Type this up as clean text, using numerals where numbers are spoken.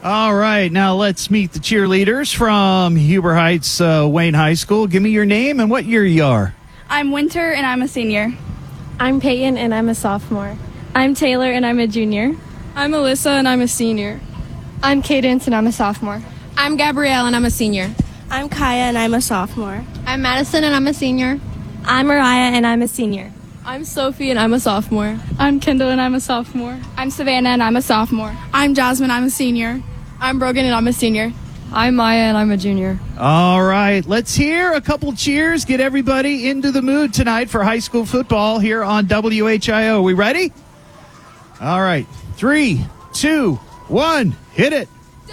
All right, now let's meet the cheerleaders from Huber Heights Wayne High School. Give me your name and what year you are. I'm Winter, and I'm a senior. I'm Peyton, and I'm a sophomore. I'm Taylor, and I'm a junior. I'm Alyssa, and I'm a senior. I'm Cadence, and I'm a sophomore. I'm Gabrielle, and I'm a senior. I'm Kaya, and I'm a sophomore. I'm Madison, and I'm a senior. I'm Mariah, and I'm a senior. I'm Sophie, and I'm a sophomore. I'm Kendall, and I'm a sophomore. I'm Savannah, and I'm a sophomore. I'm Jasmine, I'm a senior. I'm Brogan, and I'm a senior. I'm Maya, and I'm a junior. All right, let's hear a couple cheers. Get everybody into the mood tonight for high school football here on WHIO. We ready? All right, 3, 2, 1, hit it.